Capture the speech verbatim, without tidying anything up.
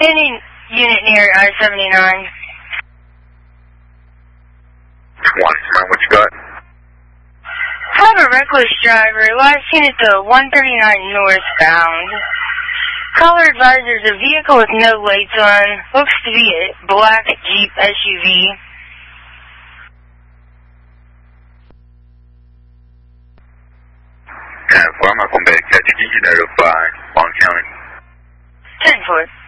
Any unit near I seventy-nine. one, what you got? I have a reckless driver, last seen at the one thirty-nine northbound. Caller advisors a vehicle with no lights on, looks to be a black Jeep S U V. ten four, I'm up on Bay Catch, can you notify Long County? ten four.